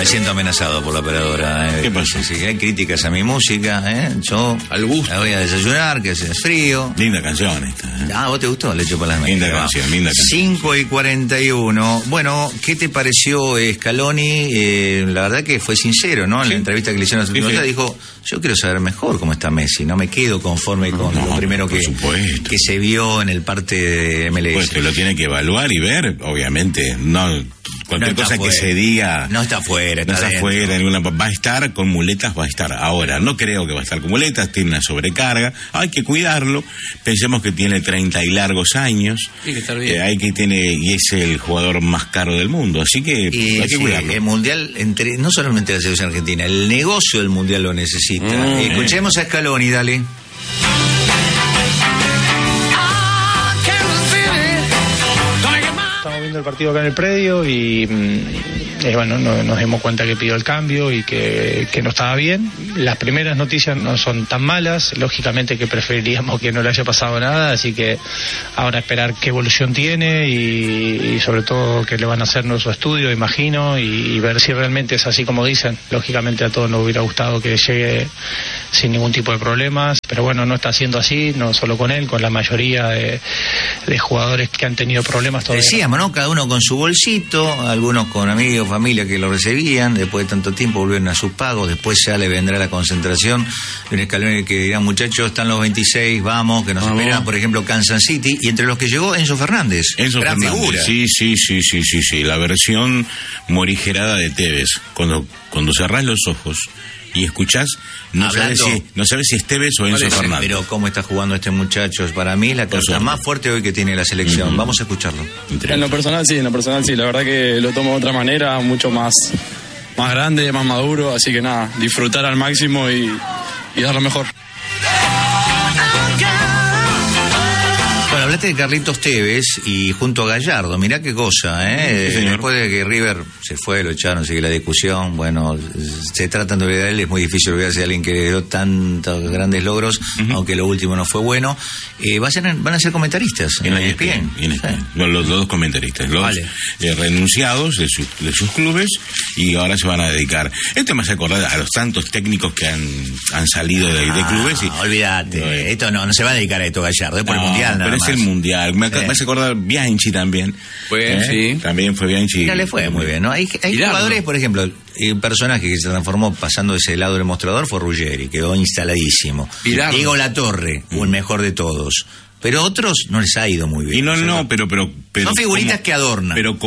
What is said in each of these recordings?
siento amenazado por la operadora. ¿Qué pasa? Si hay críticas a mi música, yo al gusto. la voy a desayunar, que hace frío. Linda canción esta. Ah, ¿vos te gustó? Le echo para las Linda canción, linda canción. 5:41. Bueno, ¿qué te pareció Scaloni? La verdad que fue sincero, ¿no? En la entrevista que le hicieron a su dijo, yo quiero saber mejor cómo está Messi, no me quedo conforme con lo primero que se vio en el parte de MLS. Pues que lo tiene que evaluar y ver, obviamente, no cualquier cosa que se diga no está fuera, no está fuera, va a estar con muletas, va a estar ahora, no creo que va a estar con muletas, tiene una sobrecarga, hay que cuidarlo, pensemos que tiene 30 y largos años, sí, que estar bien. y es el jugador más caro del mundo, así que hay que cuidarlo. El mundial, no solamente la selección argentina, el negocio del mundial lo necesita. Escuchemos a Scaloni, dale. Estamos viendo el partido acá en el predio y bueno, nos dimos cuenta que pidió el cambio y que no estaba bien. Las primeras noticias no son tan malas, lógicamente que preferiríamos que no le haya pasado nada, así que ahora esperar qué evolución tiene y sobre todo que le van a hacer nuestro estudio, imagino, y ver si realmente es así como dicen. Lógicamente a todos nos hubiera gustado que llegue sin ningún tipo de problemas, pero bueno, no está siendo así, no solo con él, con la mayoría de jugadores que han tenido problemas todavía. Decíamos, ¿no? Cada uno con su bolsito, algunos con amigos, familia que lo recibían, después de tanto tiempo volvieron a sus pagos, después ya le vendrá la concentración de un Scaloni que dirán, muchachos, están los 26, vamos, que nos esperan, por ejemplo, Kansas City, y entre los que llegó Enzo Fernández, gran figura. Sí, la versión morigerada de Tevez, cuando cerrás los ojos y escuchás, no sabes si es Tevez o Enzo Fernández. Pero cómo está jugando este muchacho, para mí es la carta más fuerte hoy que tiene la selección. Vamos a escucharlo. En lo personal sí, la verdad que lo tomo de otra manera, mucho más grande, más maduro, así que nada, disfrutar al máximo y dar lo mejor. Bueno, hablaste de Carlitos Tevez y junto a Gallardo, mirá qué cosa, Sí, después de que River se fue, lo echaron, sigue la discusión, bueno, se tratan de olvidar a él, es muy difícil olvidarse de alguien que dio tantos grandes logros, aunque lo último no fue bueno. Van a ser comentaristas en la ESPN. Los dos comentaristas, los renunciados de sus clubes, y ahora se van a dedicar. Esto me hace acordar a los tantos técnicos que han salido de clubes. Olvídate, esto no se va a dedicar a esto Gallardo, es por el Mundial nada más. Es el Mundial. Me hace acordar Bianchi también. Sí. También fue Bianchi. No le fue muy bien, ¿no? Hay jugadores, por ejemplo, un personaje que se transformó pasando de ese lado del mostrador fue Ruggeri, quedó instaladísimo. Diego Latorre, el mejor de todos. Pero otros no les ha ido muy bien. Pero son figuritas que adornan. Pero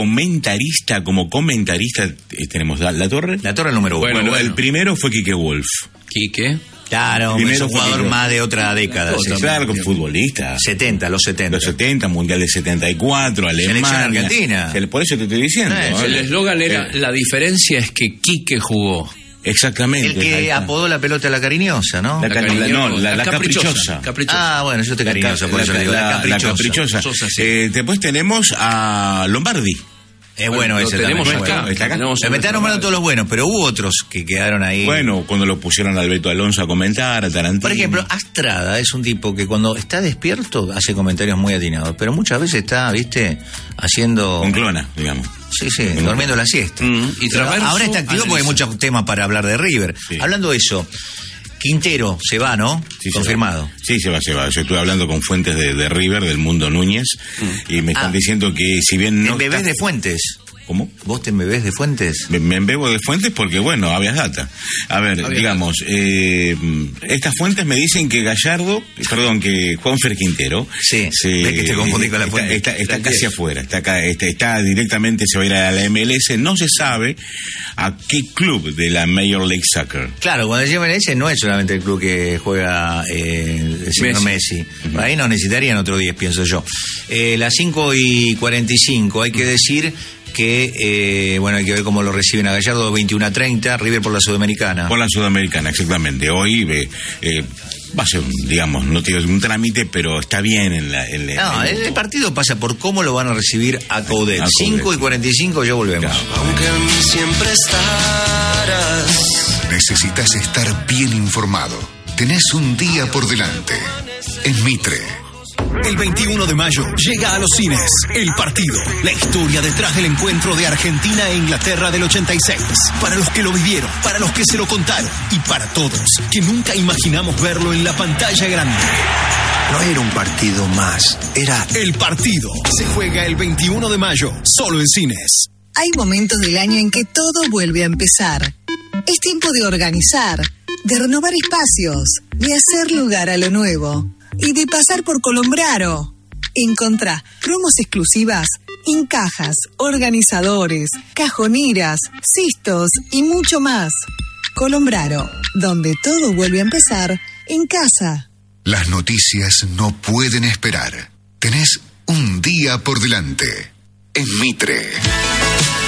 como comentarista tenemos Latorre. Latorre el número uno. Bueno, el primero fue Quique Wolf. ¿Quique? Claro, es un jugador más de otra década. Claro, como futbolista. Los 70, Mundial de 74, Alemania. Selección Argentina. Por eso te estoy diciendo. El eslogan era, la diferencia es que Quique jugó. Exactamente. El que apodó la pelota la cariñosa, ¿no? La caprichosa. Ah, bueno, yo estoy cariñosa, por eso le digo, la caprichosa. Después tenemos a Lombardi. Es bueno ese tenemos también. Está acá. Se metieron nombrando todos los buenos, pero hubo otros que quedaron ahí. Bueno, cuando lo pusieron a Alberto Alonso a comentar, a Tarantino. Por ejemplo, Astrada es un tipo que cuando está despierto hace comentarios muy atinados, pero muchas veces está, haciendo... Con clona, digamos. Sí, durmiendo la siesta. Ahora está activo porque hay muchos temas para hablar de River. Sí. Hablando de eso, Quintero se va, ¿no? Sí, confirmado. Sí, se va. Yo estuve hablando con fuentes de River, del Mundo Núñez, y me están diciendo que si bien no... ¿Te embebés de fuentes? ¿Cómo? ¿Vos te embebés de fuentes? Me embebo de fuentes porque, había data. A ver, digamos, estas fuentes me dicen que que Juanfer Quintero... Sí, ves que te confundí con la fuente. Está casi afuera, está directamente, se va a ir a la MLS, no se sabe a qué club de la Major League Soccer. Claro, cuando dice MLS no es solamente el club que juega el señor Messi. Ahí no necesitarían otro 10, pienso yo. Las 5:45, hay que decir... que, hay que ver cómo lo reciben a Gallardo, 21:30, River por la Sudamericana. Por la Sudamericana, exactamente. Hoy va a ser, no te digo un trámite, pero está bien el partido pasa por cómo lo van a recibir a Coudet. 5:45, ya volvemos. Claro. Aunque en mí siempre estarás. Necesitas estar bien informado. Tenés un día por delante. En Mitre. El 21 de mayo llega a los cines El Partido, la historia detrás del encuentro de Argentina e Inglaterra del 86. Para los que lo vivieron, para los que se lo contaron y para todos que nunca imaginamos verlo en la pantalla grande. No era un partido más, era El Partido. Se juega el 21 de mayo, solo en cines. Hay momentos del año en que todo vuelve a empezar. Es tiempo de organizar, de renovar espacios, de hacer lugar a lo nuevo y de pasar por Colombraro. Encontrá promos exclusivas en cajas, organizadores, cajoneras, cistos y mucho más. Colombraro, donde todo vuelve a empezar en casa. Las noticias no pueden esperar. Tenés un día por delante. En Mitre.